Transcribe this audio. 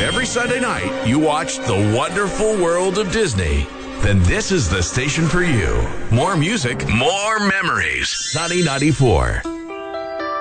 every Sunday night you watch The Wonderful World of Disney, then this is the station for you. More music, more memories. Sunny 94.